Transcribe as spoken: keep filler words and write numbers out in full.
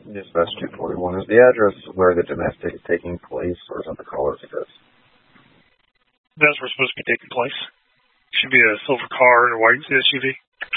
Yes, that's two forty-one. Is the address where the domestic is taking place, or is that the caller's address? That's where it's supposed to be taking place. Should be a silver car and a white S U V.